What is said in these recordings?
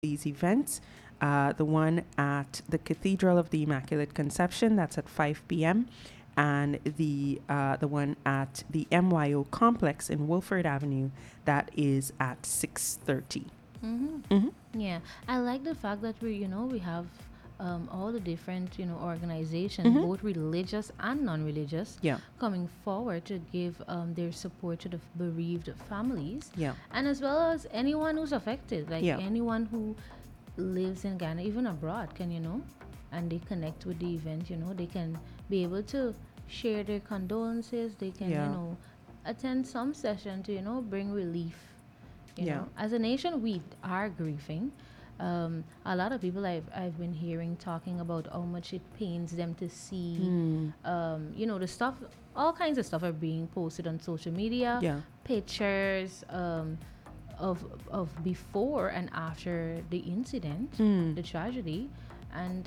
these events. The one at the Cathedral of the Immaculate Conception, that's at 5 p.m., and the one at the MYO complex in Wolford Avenue, that is at 6:30. Mm-hmm. Mm-hmm. Yeah, I like the fact that we have all the different organizations, Mm-hmm. both religious and non-religious, Yeah. coming forward to give their support to the bereaved families, Yeah. and as well as anyone who's affected, like Yeah. anyone who lives in Ghana, even abroad, can and they connect with the event. They can be able to share their condolences. They can Yeah. attend some session to bring relief. Yeah. As a nation, we are grieving. A lot of people I've been hearing talking about how much it pains them to see, Mm. the stuff, all kinds of stuff are being posted on social media, Yeah. pictures of before and after the incident, Mm. the tragedy, and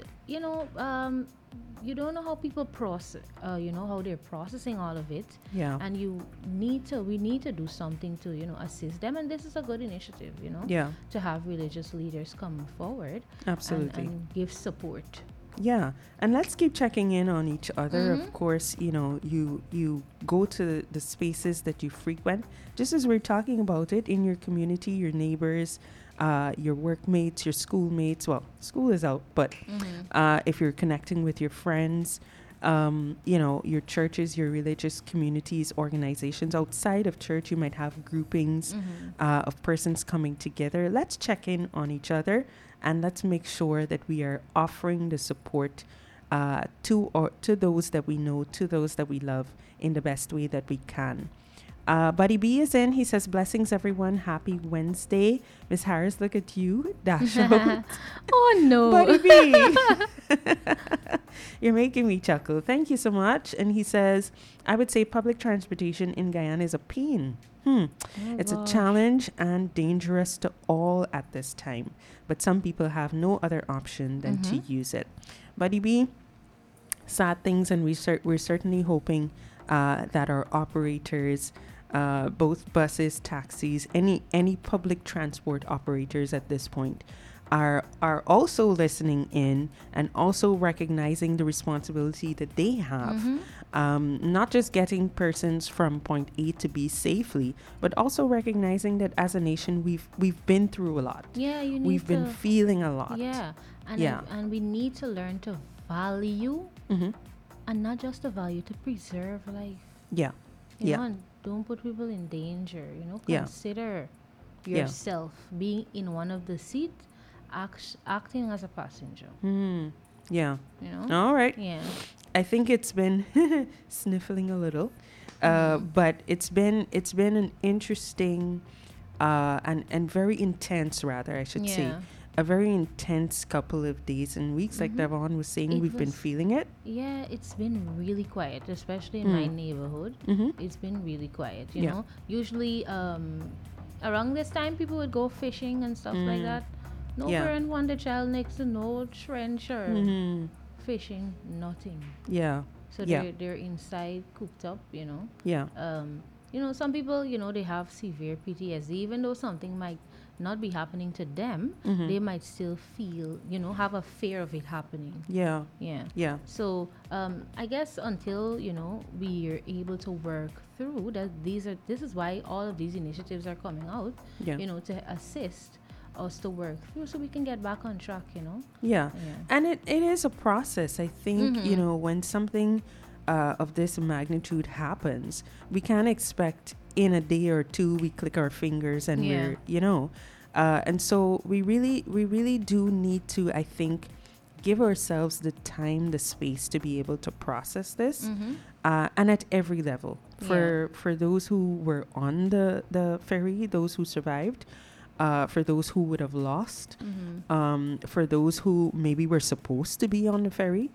you don't know how people process, how they're processing all of it, Yeah. and we need to do something to assist them, and this is a good initiative, Yeah. to have religious leaders come forward Absolutely. and give support. Yeah, and let's keep checking in on each other. Mm-hmm. Of course, you go to the spaces that you frequent, just as we're talking about it in your community, your neighbors, your workmates, your schoolmates. Well, school is out, but Mm-hmm. if you're connecting with your friends, your churches, your religious communities, organizations outside of church, you might have groupings Mm-hmm. of persons coming together. Let's check in on each other, and let's make sure that we are offering the support to those that we know, to those that we love, in the best way that we can. Buddy B is in. He says, blessings, everyone. Happy Wednesday. Miss Harris, look at you. Dash out. Oh no. Buddy B. You're making me chuckle. Thank you so much. And he says, I would say public transportation in Guyana is a pain. Oh, It's a gosh. challenge and dangerous to all at this time. But some people have no other option than to use it. Buddy B, sad things, and we're certainly hoping that our operators, both buses, taxis, any public transport operators at this point, are also listening in and also recognizing the responsibility that they have, not just getting persons from point A to B safely, but also recognizing that as a nation we've been through a lot. Yeah, you need We've to. been feeling a lot. Yeah, and Yeah. and we need to learn to value, Mm-hmm. and not just the value, to preserve life. Yeah. You Yeah. know, and don't put people in danger. Yeah. Consider Yeah. yourself being in one of the seats, acting as a passenger. Yeah. You know. All right. Yeah. I think it's been sniffling a little, but it's been an interesting and very intense, rather, I should say, Yeah. a very intense couple of days and weeks. Like Devon was saying, It we've been was- feeling it. Yeah, it's been really quiet, especially in my neighborhood. Mm-hmm. It's been really quiet. You Yeah. know, usually around this time people would go fishing and stuff like that. No Yeah. parent want the child next to no trench or Mm-hmm. fishing, nothing. Yeah. So Yeah. they're inside cooped up. Yeah. Some people, they have severe PTSD, even though something might not be happening to them, they might still feel, have a fear of it happening. Yeah. Yeah. Yeah. So I guess until we are able to work through that, this is why all of these initiatives are coming out. Yeah. To assist us to work through, so we can get back on track. Yeah. Yeah. And it is a process. I think, when something of this magnitude happens, we can't expect in a day or two we click our fingers and Yeah. we're, and so we really do need to, I think, give ourselves the time, the space to be able to process this, and at every level. For those who were on the ferry, those who survived, for those who would have lost, for those who maybe were supposed to be on the ferry.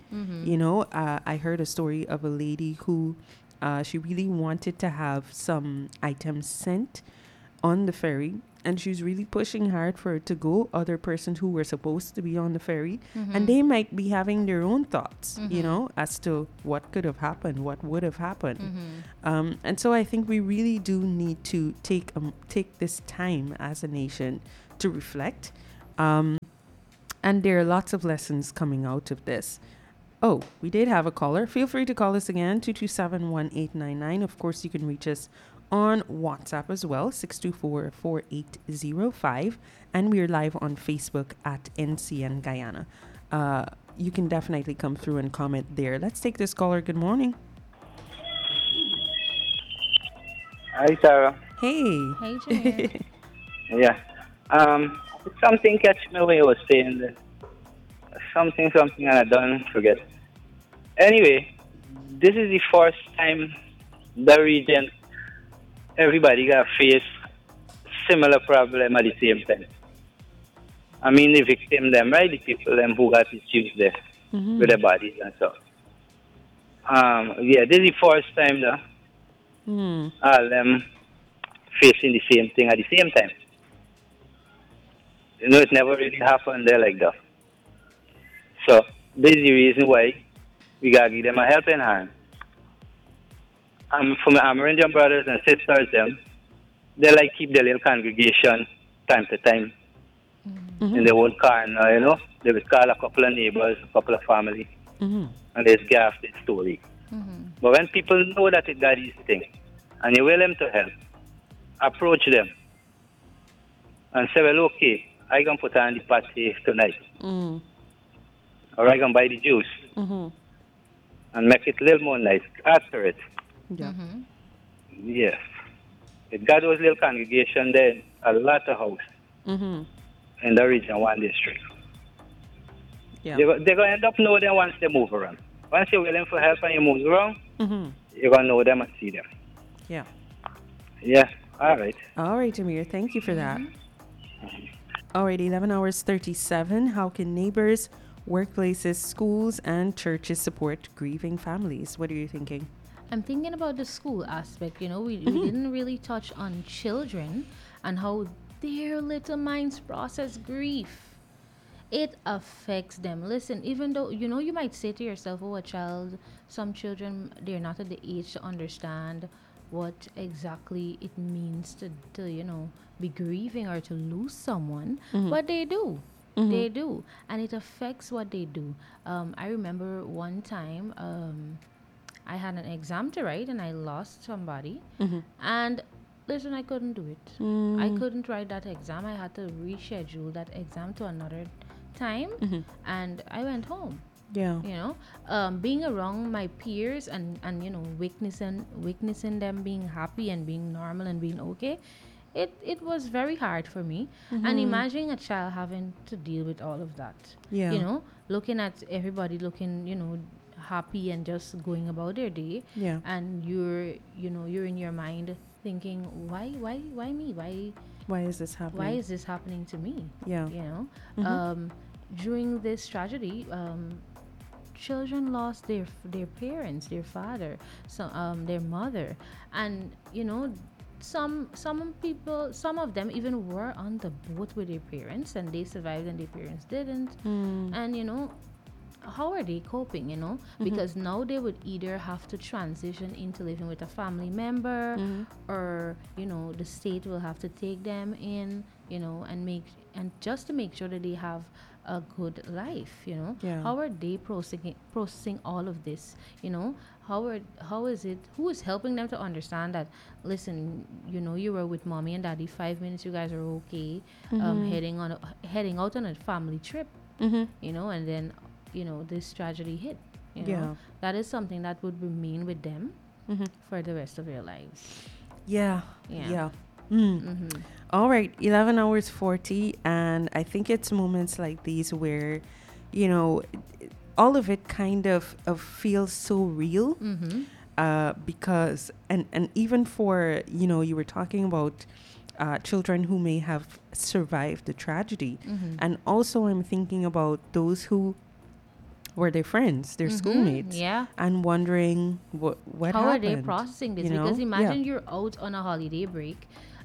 I heard a story of a lady who she really wanted to have some items sent on the ferry, and she's really pushing hard for it to go. Other persons who were supposed to be on the ferry, and they might be having their own thoughts, as to what could have happened, what would have happened. And so I think we really do need to take this time as a nation to reflect, And there are lots of lessons coming out of this. Oh, we did have a caller. Feel free to call us again, 227-1899. Of course, you can reach us on WhatsApp as well, 624-4805. And we're live on Facebook at NCN Guyana. You can definitely come through and comment there. Let's take this caller. Good morning. Hi, Sarah. Hey. Hey, Jameer. Yeah. Something catch me when you were saying that. Something, and I don't forget. Anyway, this is the first time the region, everybody got face similar problem at the same time. I mean, the victim, them, right? The people, them who got issues there with their bodies and so. Yeah, this is the first time that all them facing the same thing at the same time. You know, it never really happened there like that. So, this is the reason why we gotta give them a helping hand. For my Amerindian brothers and sisters, they like keep their little congregation time to time in their own corner, you know. They would call a couple of neighbors, a couple of family, and they gaff their story. But when people know that it got these things, and you will them to help, approach them and say, well, okay, I can put on the party tonight. Or I can buy the juice and make it a little more nice after it. Yeah. Yes. It got those little congregation there, a lot of house in the region, one district. Yeah. They're going to end up knowing them once they move around. Once you're willing for help and you move around, you're going to know them and see them. Yeah. Yeah. All right. All right, Jameer. Thank you for that. All right, 11 hours 37. How can neighbors, workplaces, schools, and churches support grieving families? What are you thinking? I'm thinking about the school aspect. You know, we didn't really touch on children and how their little minds process grief. It affects them. Listen, even though, you know, you might say to yourself, oh, a child, some children, they're not at the age to understand what exactly it means to you know, be grieving or to lose someone. But they do. They do. And it affects what they do. I remember one time, I had an exam to write and I lost somebody. And listen, I couldn't do it. I couldn't write that exam. I had to reschedule that exam to another time. And I went home. Yeah. You know, being around my peers and you know, witnessing them being happy and being normal and being okay, it was very hard for me. And imagining a child having to deal with all of that. Yeah. You know, looking at everybody looking, you know, happy and just going about their day. Yeah. And you're in your mind thinking, why me? Why is this happening? Why is this happening to me? Yeah. You know, during this tragedy, children lost their parents, their father, their mother, and you know, some people, some of them even were on the boat with their parents, and they survived, and their parents didn't. And you know, how are they coping? You know, because now they would either have to transition into living with a family member, or you know, the state will have to take them in, you know, and just to make sure that they have a good life. You know, Yeah. how are they processing all of this? You know, how is it, who is helping them to understand that, listen, you know, you were with mommy and daddy 5 minutes, you guys are okay, heading out on a family trip, you know, and then you know, this tragedy hit, you know. Yeah. That is something that would remain with them for the rest of their lives. Yeah. Yeah. All right, 11 hours 40. And I think it's moments like these where, you know, all of it kind of feels so real. Because, and even for, you know, you were talking about children who may have survived the tragedy. And also I'm thinking about those who were their friends, their schoolmates, Yeah. and wondering what How happened. are they processing this? you know? Because imagine Yeah. you're out on a holiday break.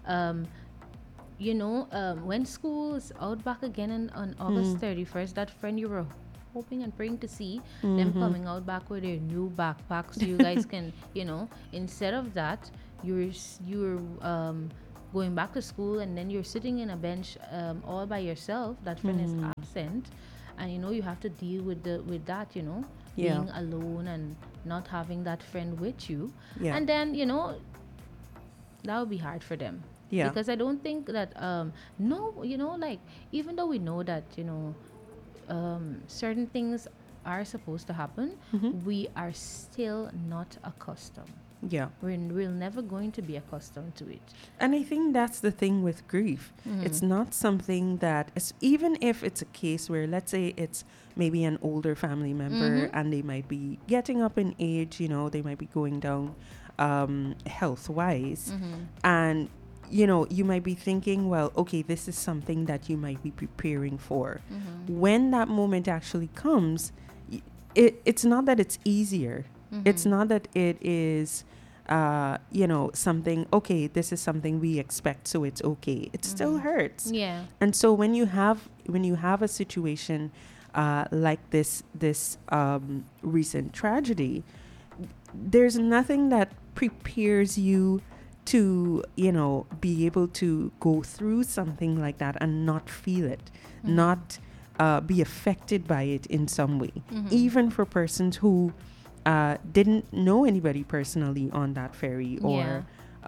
You know, when school is out back again on August 31st, that friend you were hoping and praying to see, them coming out back with their new backpacks, so you guys can, you know, instead of that, you're going back to school, and then you're sitting in a bench all by yourself. That friend is absent, and you have to deal with that, being alone and not having that friend with you. And then that would be hard for them. Because I don't think that no, like, even though we know that certain things are supposed to happen, we are still not accustomed. We're never going to be accustomed to it. And I think that's the thing with grief. It's not something that even if it's a case where, let's say, it's maybe an older family member and they might be getting up in age, they might be going down health wise, and you might be thinking, well, okay, this is something that you might be preparing for. When that moment actually comes, it's not that it's easier. It's not that it is something, okay, this is something we expect, so it's okay. It still hurts. And so when you have a situation like this recent tragedy, there's nothing that prepares you to be able to go through something like that and not feel it, not be affected by it in some way. Even for persons who didn't know anybody personally on that ferry, or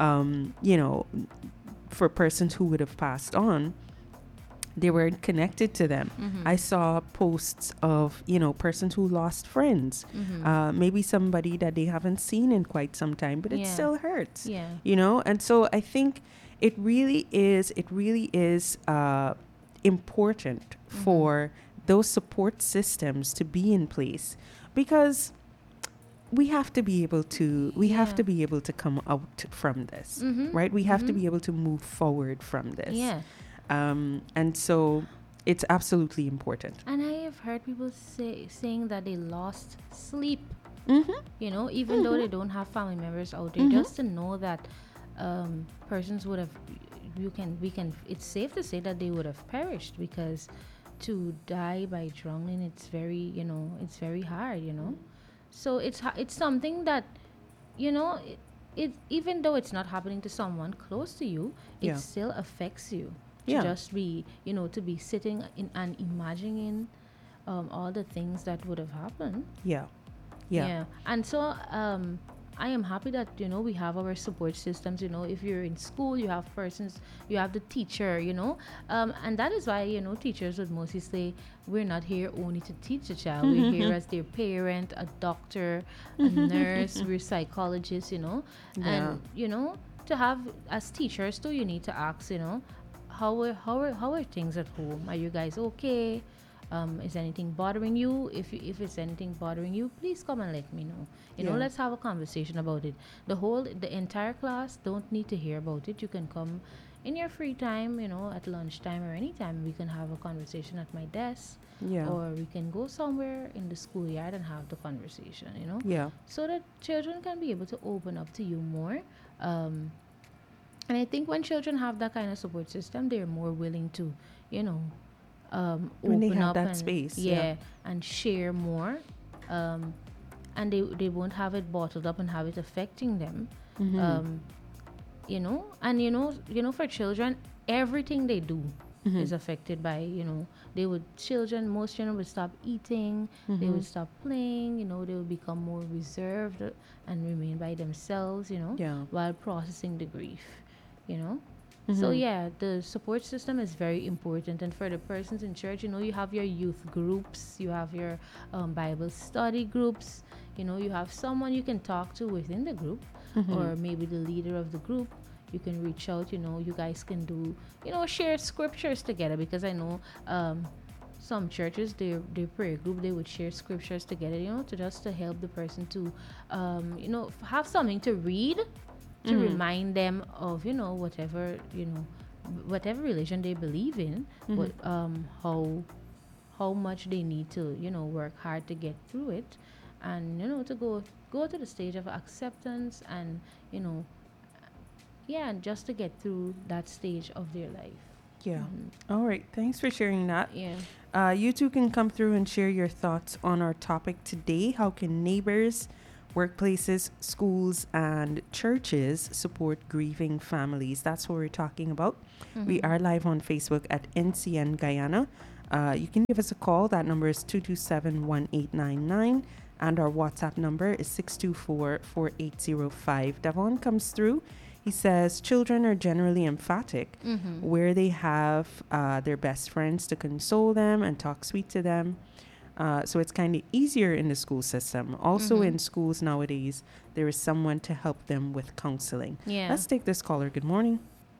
for persons who would have passed on, they weren't connected to them. I saw posts of persons who lost friends, maybe somebody that they haven't seen in quite some time, but it still hurts. And so I think it really is important for those support systems to be in place, because we have to be able to come out from this, right? We have to be able to move forward from this. And so it's absolutely important. And I have heard people saying that they lost sleep, even though they don't have family members out there, just to know that persons would have, it's safe to say that they would have perished, because to die by drowning, it's very, it's very hard, So it's something that, it even though it's not happening to someone close to you, it still affects you. To just be, to be sitting in and imagining all the things that would have happened. And so I am happy that, we have our support systems. If you're in school, you have persons, you have the teacher, and that is why, teachers would mostly say, we're not here only to teach a child. We're here as their parent, a doctor, a nurse, we're psychologists, and, to have, as teachers too, you need to ask, how are things at home? Are you guys okay? Is anything bothering you? If it's anything bothering you, please come and let me know. Let's have a conversation about it. The entire class don't need to hear about it. You can come in your free time, at lunchtime or anytime. We can have a conversation at my desk, or we can go somewhere in the schoolyard and have the conversation. So that children can be able to open up to you more. And I think when children have that kind of support system, they're more willing to, when they open have up that and space, and share more, and they won't have it bottled up and have it affecting them. And for children, everything they do is affected by, most children would stop eating, they would stop playing, they would become more reserved and remain by themselves, while processing the grief. So the support system is very important. And for the persons in church, you have your youth groups, you have your Bible study groups, you have someone you can talk to within the group, or maybe the leader of the group. You can reach out, you guys can do, share scriptures together, because I know some churches, their prayer group, they would share scriptures together, to help the person to have something to read, to remind them of whatever religion they believe in, but how much they need to work hard to get through it, and to go to the stage of acceptance, and and just to get through that stage of their life. All right, thanks for sharing that. You two can come through and share your thoughts on our topic today. How can neighbors workplaces, schools, and churches support grieving families. That's what we're talking about. We are live on Facebook at NCN Guyana. You can give us a call. That number is 227-1899. And our WhatsApp number is 624-4805. Devon comes through. He says children are generally emphatic where they have their best friends to console them and talk sweet to them. So it's kind of easier in the school system. Also in schools nowadays, there is someone to help them with counseling. Yeah. Let's take this caller. Good morning.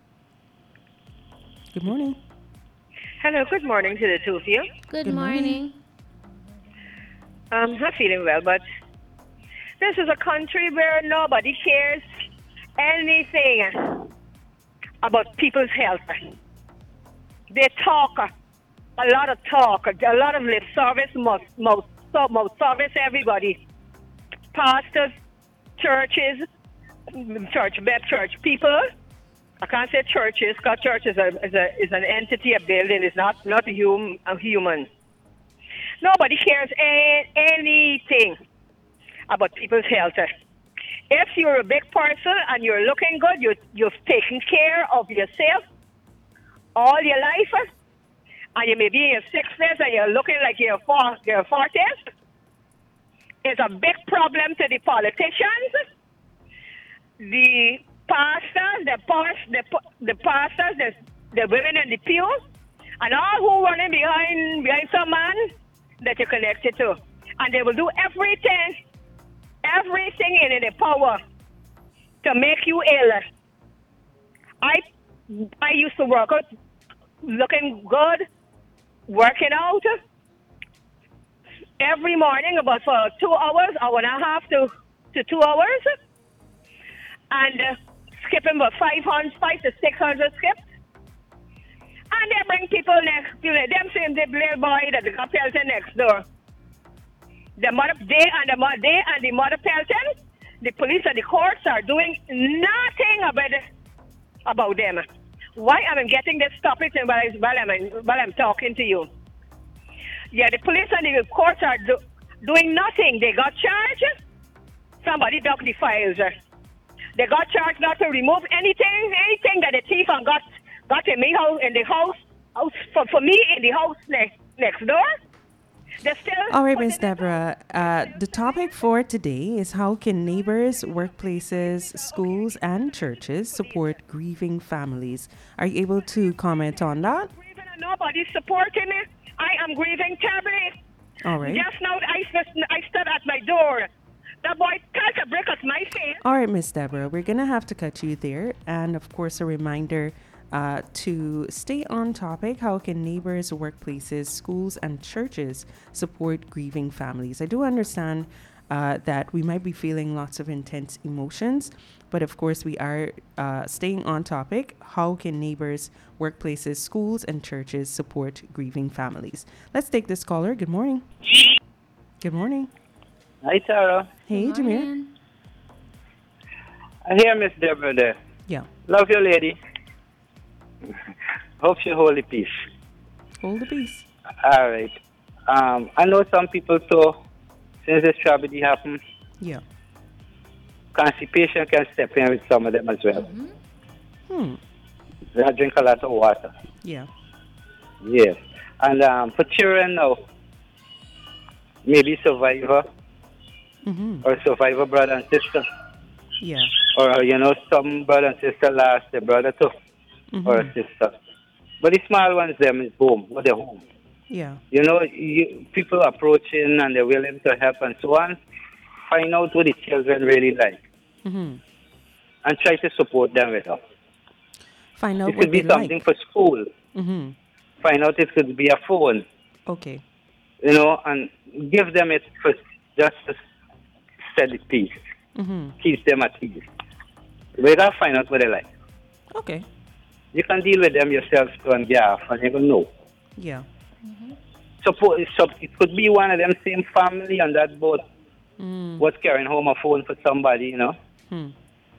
Good morning. Hello, good morning to the two of you. Good Good morning. morning. I'm not feeling well, but this is a country where nobody cares anything about people's health. They talk, a lot of talk, a lot of lip service, most service everybody. Pastors, churches, church people. I can't say churches, because church is an entity, a building. It's not a human. Nobody cares anything about people's health. If you're a big person and you're looking good, you've taken care of yourself all your life, and you may be in your 60s and you're looking like you're 40s, it's a big problem to the politicians, the pastors, the pastors, the women in the pews, and all who running behind some man that you're connected to. And they will do everything in their power to make you ill. I used to work out looking good, working out every morning about for 2 hours, hour and a half to 2 hours, and skipping about 500 to 600 skips. And they bring people next to them, same the little boy that got Pelton next door. The mother Pelton, the police and the courts are doing nothing about them. Why am I getting this topic while I'm talking to you? Yeah, the police and the courts are doing nothing. They got charged. Somebody dug the files. They got charged not to remove anything that the thief and got in me house in the house for me in the house next door. All right, Miss Deborah. The topic for today is how can neighbors, workplaces, schools, and churches support grieving families? Are you able to comment on that? Grieving and nobody's supporting me. I am grieving terribly. All right. Just now, I stood at my door. The boy cut a brick at my face. All right, Miss Deborah. We're going to have to cut you there. And, of course, a reminder to stay on topic. How can neighbors, workplaces, schools, and churches support grieving families? I do understand that we might be feeling lots of intense emotions, but of course we are staying on topic. How can neighbors, workplaces, schools, and churches support grieving families? Let's take this caller. Good morning. Good morning. Hi, Tara. Hey, Jameer. I hear Miss Deborah there. Yeah. Love you, lady. Hope you hold the peace. Hold the peace. All right. I know some people, so since this tragedy happened, Yeah. constipation can step in with some of them as well. They drink a lot of water. Yeah. Yes. And for children now, maybe survivor or survivor brother and sister. Yeah. Or, some brother and sister lost their brother too. Or a sister. But the small ones, them is home, or they're home. Yeah. People approaching and they're willing to help and so on. Find out what the children really like. And try to support them with it. Find out It what could be they something like. for school. Find out it could be a phone. Okay. And give them it for just to steady peace. Keeps them at peace. We gotta find out what they like. Okay. You can deal with them yourself too and you will know. Yeah. Suppose it could be one of them same family on that boat was carrying home a phone for somebody, and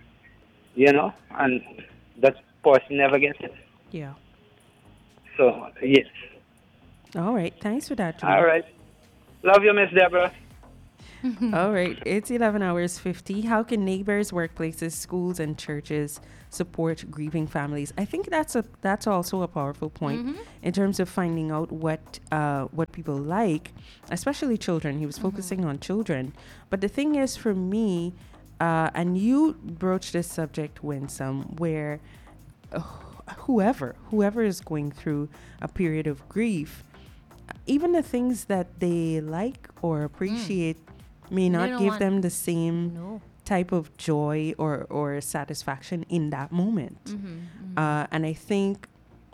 that person never gets it. Yeah. So, yes. All right. Thanks for that, Jameer. All right. Love you, Miss Deborah. All right. It's 11 hours 50. How can neighbors, workplaces, schools, and churches support grieving families? I think that's also a powerful point in terms of finding out what people like, especially children. He was focusing on children. But the thing is, for me, and you broached this subject, Winsome, where whoever is going through a period of grief, even the things that they like or appreciate may not give them the same type of joy or satisfaction in that moment. And I think,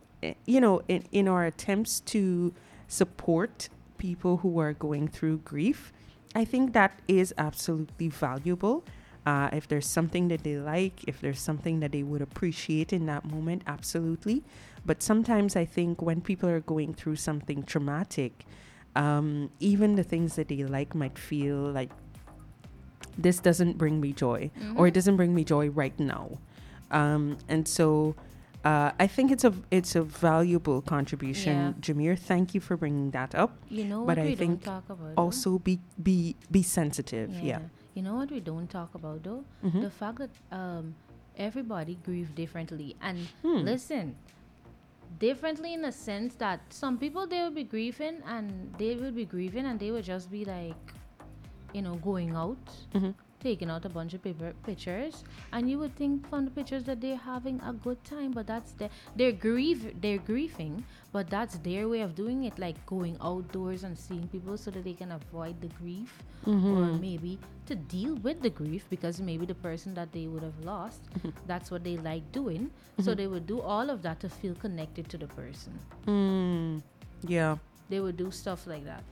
in our attempts to support people who are going through grief, I think that is absolutely valuable. If there's something that they like, if there's something that they would appreciate in that moment, absolutely. But sometimes I think when people are going through something traumatic, even the things that they like might feel like, this doesn't bring me joy, or it doesn't bring me joy right now. And so I think it's a valuable contribution. Yeah. Jameer, thank you for bringing that up. But I we think don't talk about also be sensitive. Yeah. You know what we don't talk about though? The fact that everybody grieves differently. And listen, differently in the sense that some people, they will be grieving and they will just be like, going out, taking out a bunch of pictures, and you would think from the pictures that they're having a good time, but that's they're grieving, but that's their way of doing it, like going outdoors and seeing people so that they can avoid the grief, or maybe to deal with the grief, because maybe the person that they would have lost, that's what they like doing, so they would do all of that to feel connected to the person. Yeah. They would do stuff like that,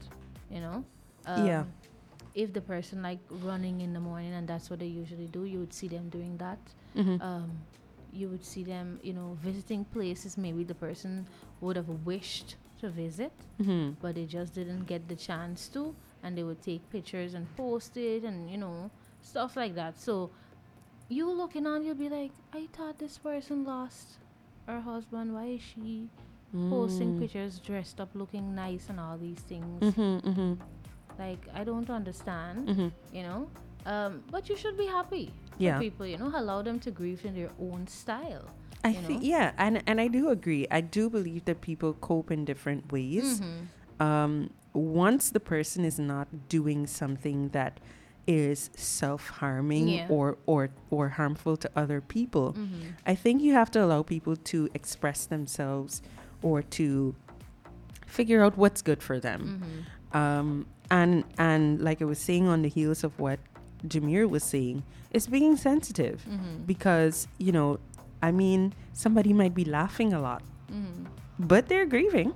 Yeah. If the person like running in the morning and that's what they usually do, you would see them doing that. You would see them, visiting places maybe the person would have wished to visit, but they just didn't get the chance to, and they would take pictures and post it and, stuff like that. So you looking on, you'll be like, I thought this person lost her husband. Why is she posting pictures dressed up looking nice and all these things? Like, I don't understand, but you should be happy for people, allow them to grieve in their own style. I think, and I do agree. I do believe that people cope in different ways. Once the person is not doing something that is self-harming or harmful to other people, I think you have to allow people to express themselves or to figure out what's good for them. And like I was saying, on the heels of what Jameer was saying, is being sensitive, because, somebody might be laughing a lot, but they're grieving,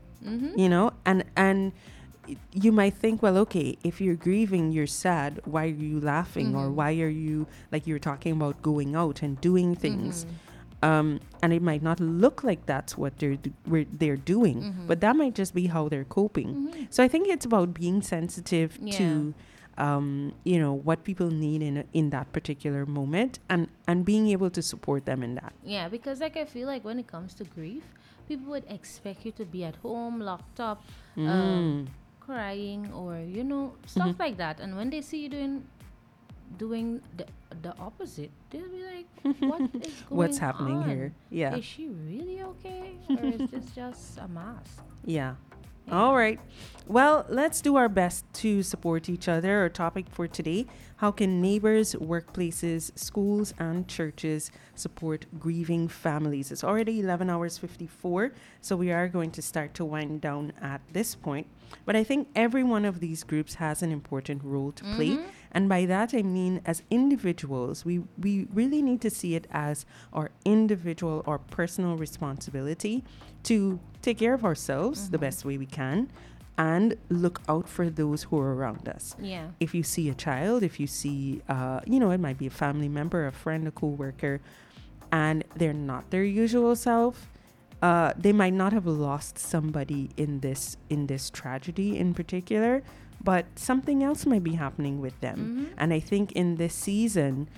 and you might think, well, okay, if you're grieving, you're sad, why are you laughing? Or why are you, like you're talking about, going out and doing things? And it might not look like that's what they're doing, but that might just be how they're coping. So I think it's about being sensitive to, what people need in that particular moment, and being able to support them in that. Yeah, because like I feel like when it comes to grief, people would expect you to be at home, locked up, crying, or stuff like that. And when they see you doing the opposite, they'll be like, what is going What's happening on? here? Yeah. Is she really okay? Or is this just a mask? Yeah. All right. Well, let's do our best to support each other. Our topic for today: how can neighbors, workplaces, schools, and churches support grieving families? It's already 11 hours 54, so we are going to start to wind down at this point. But I think every one of these groups has an important role to play. And by that, I mean, as individuals, we really need to see it as our individual or personal responsibility to take care of ourselves the best way we can, and look out for those who are around us. Yeah. If you see a child, if you see, it might be a family member, a friend, a co-worker, and they're not their usual self, they might not have lost somebody in this tragedy in particular, but something else might be happening with them. And I think in this season,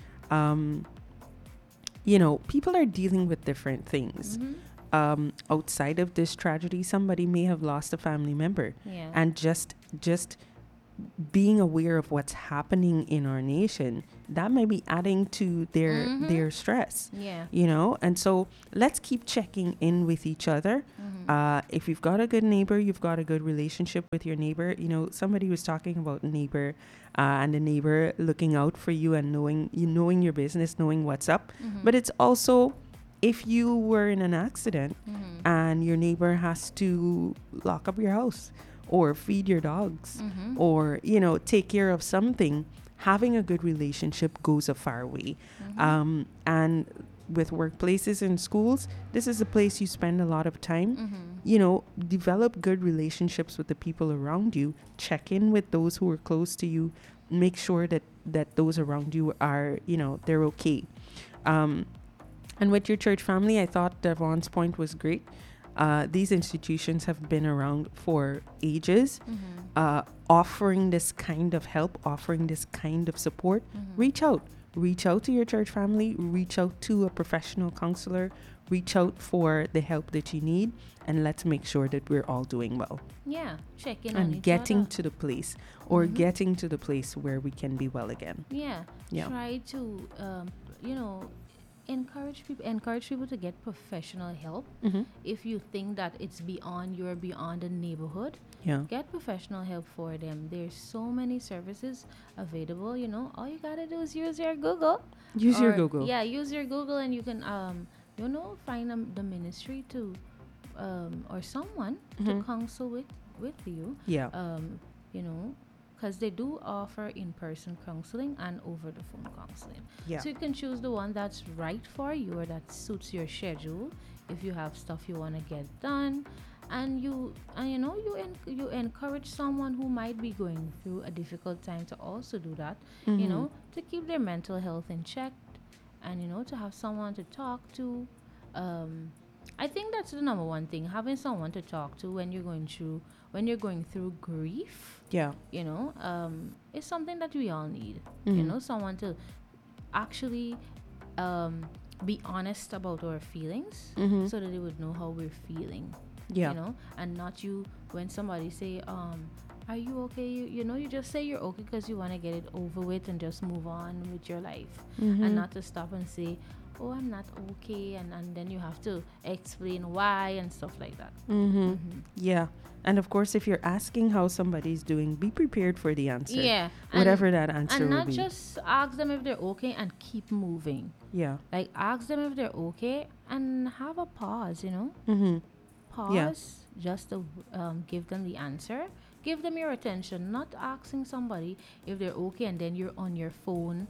people are dealing with different things. Outside of this tragedy, somebody may have lost a family member, and just being aware of what's happening in our nation, that might be adding to their stress. Yeah. You know, and so let's keep checking in with each other. If you've got a good neighbor, you've got a good relationship with your neighbor. You know, somebody was talking about neighbor and the neighbor looking out for you and knowing your business, knowing what's up. But it's also, if you were in an accident and your neighbor has to lock up your house or feed your dogs or, you know, take care of something, having a good relationship goes a far way. And with workplaces and schools, this is a place you spend a lot of time. You know, develop good relationships with the people around you. Check in with those who are close to you. Make sure that those around you are, you know, they're okay. And with your church family, I thought Devon's point was great. These institutions have been around for ages, offering this kind of help, offering this kind of support. Reach out to your church family, reach out to a professional counselor, reach out for the help that you need, and let's make sure that we're all doing well. Yeah, check in on each And getting other. to the place, or getting to the place where we can be well again. Yeah. Yeah. Try to, you know, encourage people to get professional help. If you think that it's beyond the neighborhood, Yeah. get professional help for them. There's so many services available. You know, all you gotta do is use your Google. Use your Google. Yeah, use your Google, and you can you know, find the ministry to or someone to counsel with you. Yeah. You know, because they do offer in-person counseling and over-the-phone counseling. Yeah. So you can choose the one that's right for you or that suits your schedule. If you have stuff you want to get done, and you know, you encourage someone who might be going through a difficult time to also do that. You know, to keep their mental health in check, and, you know, to have someone to talk to. I think that's the number one thing, having someone to talk to when you're going through grief. Yeah. You know, it's something that we all need. You know, someone to actually be honest about our feelings, so that they would know how we're feeling. Yeah. You know, and not you when somebody say, are you okay? You know, you just say you're okay because you want to get it over with and just move on with your life, and not to stop and say, oh, I'm not okay, and then you have to explain why and stuff like that. Yeah. And of course, if you're asking how somebody's doing, be prepared for the answer. Yeah. Whatever that answer and will not be. just ask them if they're okay and keep moving. Yeah. Like, ask them if they're okay and have a pause, you know? Pause, just to give them the answer. Give them your attention, not asking somebody if they're okay and then you're on your phone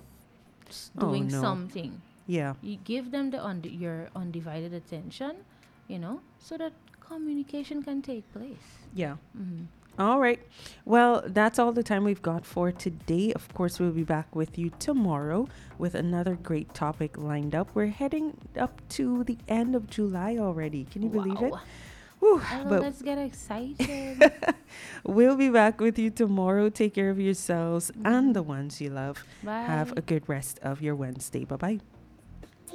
doing no. something. Yeah. You give them your undivided attention, you know, so that communication can take place. Yeah. All right. Well, that's all the time we've got for today. Of course, we'll be back with you tomorrow with another great topic lined up. We're heading up to the end of July already. Can you believe it? Wow. Whew, But let's get excited. we'll be back with you tomorrow. Take care of yourselves and the ones you love. Bye. Have a good rest of your Wednesday. Bye-bye.